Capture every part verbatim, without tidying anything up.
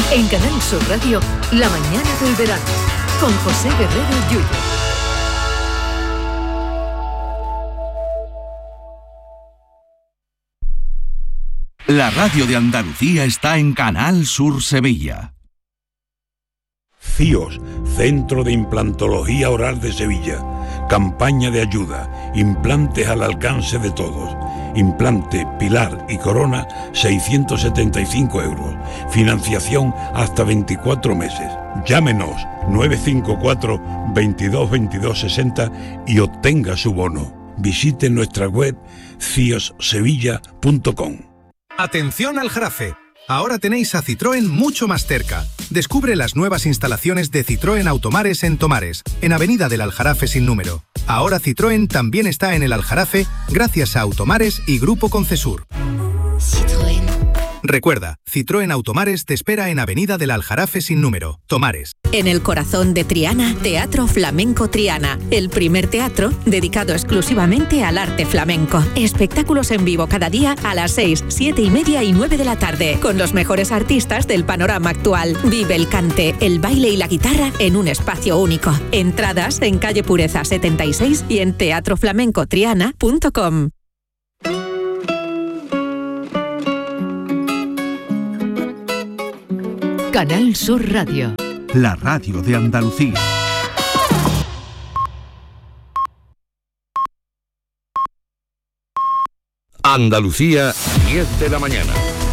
En Canal Sur Radio, La mañana del verano, con José Guerrero Yuyu. La radio de Andalucía está en Canal Sur Sevilla. C I O S, Centro de Implantología Oral de Sevilla. Campaña de ayuda. Implantes al alcance de todos. Implante, pilar y corona, seiscientos setenta y cinco euros. Financiación hasta veinticuatro meses. Llámenos nueve cinco cuatro, veintidós, veintidós, sesenta y obtenga su bono. Visite nuestra web cios sevilla punto com. Atención al Jarafe. Ahora tenéis a Citroën mucho más cerca. Descubre las nuevas instalaciones de Citroën Automares en Tomares, en Avenida del Aljarafe sin número. Ahora Citroën también está en el Aljarafe gracias a Automares y Grupo Concesur. Citroën. Recuerda, Citroën Automares te espera en Avenida del Aljarafe sin número, Tomares. En el corazón de Triana, Teatro Flamenco Triana, el primer teatro dedicado exclusivamente al arte flamenco. Espectáculos en vivo cada día a las seis, siete y media y nueve de la tarde, con los mejores artistas del panorama actual. Vive el cante, el baile y la guitarra en un espacio único. Entradas en calle Pureza setenta y seis y en teatro flamenco triana punto com. Canal Sur Radio. La radio de Andalucía. Andalucía, diez de la mañana.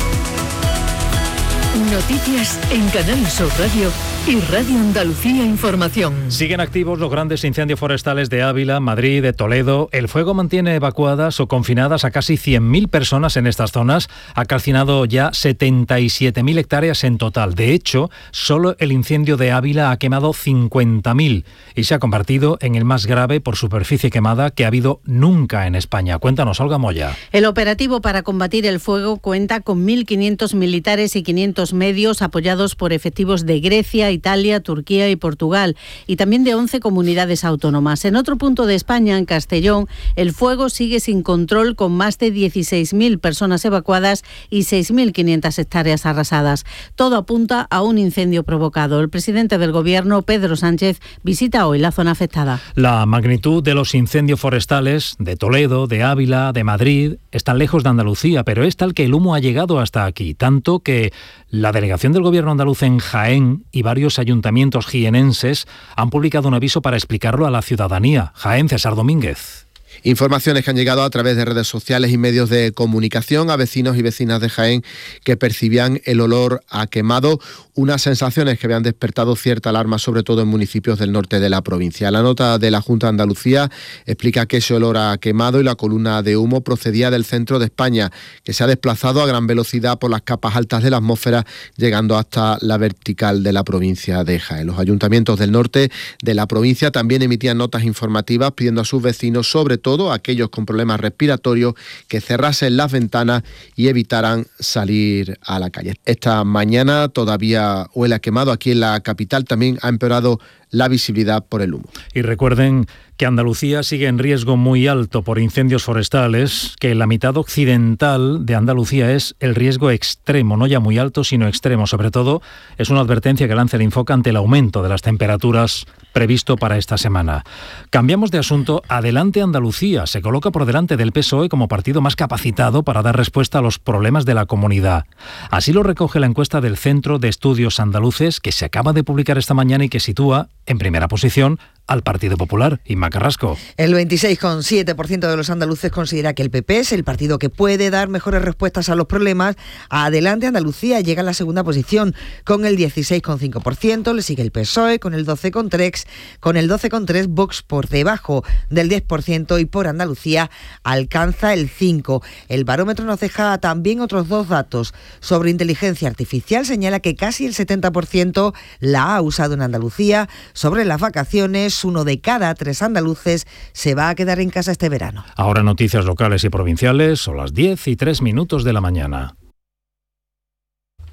Noticias en Canal Sur Radio y Radio Andalucía Información. Siguen activos los grandes incendios forestales de Ávila, Madrid, de Toledo. El fuego mantiene evacuadas o confinadas a casi cien mil personas en estas zonas. Ha calcinado ya setenta y siete mil hectáreas en total. De hecho, solo el incendio de Ávila ha quemado cincuenta mil y se ha convertido en el más grave por superficie quemada que ha habido nunca en España. Cuéntanos, Olga Moya. El operativo para combatir el fuego cuenta con mil quinientos militares y quinientos medios apoyados por efectivos de Grecia, Italia, Turquía y Portugal, y también de once comunidades autónomas. En otro punto de España, en Castellón, el fuego sigue sin control con más de dieciséis mil personas evacuadas y seis mil quinientas hectáreas arrasadas. Todo apunta a un incendio provocado. El presidente del Gobierno, Pedro Sánchez, visita hoy la zona afectada. La magnitud de los incendios forestales de Toledo, de Ávila, de Madrid, están lejos de Andalucía, pero es tal que el humo ha llegado hasta aquí, tanto que la delegación del Gobierno andaluz en Jaén y varios ayuntamientos jienenses han publicado un aviso para explicarlo a la ciudadanía. Jaén, César Domínguez. Informaciones que han llegado a través de redes sociales y medios de comunicación a vecinos y vecinas de Jaén que percibían el olor a quemado, unas sensaciones que habían despertado cierta alarma, sobre todo en municipios del norte de la provincia. La nota de la Junta de Andalucía explica que ese olor a quemado y la columna de humo procedía del centro de España, que se ha desplazado a gran velocidad por las capas altas de la atmósfera, llegando hasta la vertical de la provincia de Jaén. Los ayuntamientos del norte de la provincia también emitían notas informativas pidiendo a sus vecinos, sobre todo todo aquellos con problemas respiratorios, que cerrasen las ventanas y evitaran salir a la calle. Esta mañana todavía huele a quemado. Aquí en la capital también ha empeorado la visibilidad por el humo. Y recuerden que Andalucía sigue en riesgo muy alto por incendios forestales, que en la mitad occidental de Andalucía es el riesgo extremo, no ya muy alto, sino extremo. Sobre todo, es una advertencia que lanza el Infoca ante el aumento de las temperaturas previsto para esta semana. Cambiamos de asunto. Adelante Andalucía se coloca por delante del P S O E como partido más capacitado para dar respuesta a los problemas de la comunidad. Así lo recoge la encuesta del Centro de Estudios Andaluces, que se acaba de publicar esta mañana y que sitúa en primera posición al Partido Popular. Inma Carrasco. El veintiséis coma siete por ciento de los andaluces considera que el P P es el partido que puede dar mejores respuestas a los problemas. Adelante Andalucía llega a la segunda posición con el dieciséis coma cinco por ciento, le sigue el P S O E con el doce coma tres por ciento, con el doce coma tres por ciento, Vox por debajo del diez por ciento y por Andalucía alcanza el cinco por ciento. El barómetro nos deja también otros dos datos. Sobre inteligencia artificial señala que casi el setenta por ciento la ha usado en Andalucía. Sobre las vacaciones, uno de cada tres andaluces se va a quedar en casa este verano. Ahora noticias locales y provinciales, son las diez y tres minutos de la mañana.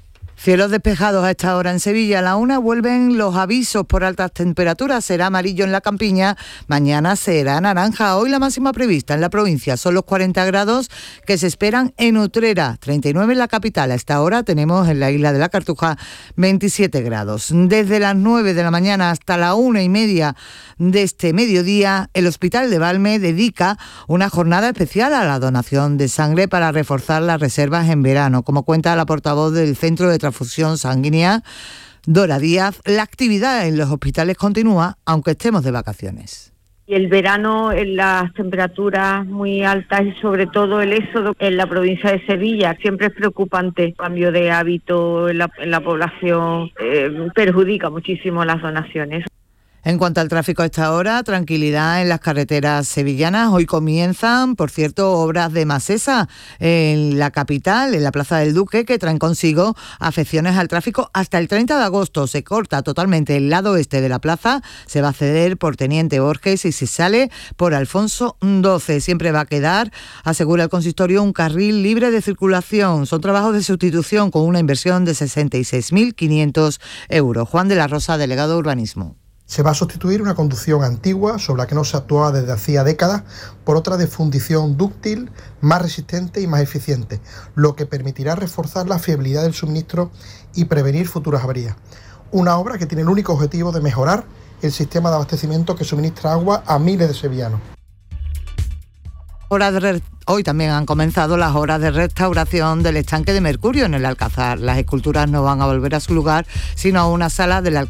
Cielos despejados a esta hora en Sevilla. A la una vuelven los avisos por altas temperaturas. Será amarillo en la campiña, mañana será naranja. Hoy la máxima prevista en la provincia son los cuarenta grados que se esperan en Utrera, treinta y nueve en la capital. A esta hora tenemos en la isla de la Cartuja veintisiete grados. Desde las nueve de la mañana hasta la una y media de este mediodía, el Hospital de Valme dedica una jornada especial a la donación de sangre para reforzar las reservas en verano. Como cuenta la portavoz del Centro de Transfusión Sanguínea, Dora Díaz, la actividad en los hospitales continúa aunque estemos de vacaciones. Y el verano, en las temperaturas muy altas y sobre todo el éxodo en la provincia de Sevilla, siempre es preocupante. El cambio de hábito en la, en la población eh, perjudica muchísimo las donaciones. En cuanto al tráfico a esta hora, tranquilidad en las carreteras sevillanas. Hoy comienzan, por cierto, obras de Masesa en la capital, en la Plaza del Duque, que traen consigo afecciones al tráfico hasta el treinta de agosto. Se corta totalmente el lado este de la plaza, se va a ceder por Teniente Borges y se sale por Alfonso doce. Siempre va a quedar, asegura el consistorio, un carril libre de circulación. Son trabajos de sustitución con una inversión de sesenta y seis mil quinientos euros. Juan de la Rosa, delegado de Urbanismo. Se va a sustituir una conducción antigua sobre la que no se actuaba desde hacía décadas por otra de fundición dúctil, más resistente y más eficiente, lo que permitirá reforzar la fiabilidad del suministro y prevenir futuras averías. Una obra que tiene el único objetivo de mejorar el sistema de abastecimiento que suministra agua a miles de sevillanos. Hoy también han comenzado las obras de restauración del estanque de Mercurio en el Alcázar. Las esculturas no van a volver a su lugar, sino a una sala del Alcázar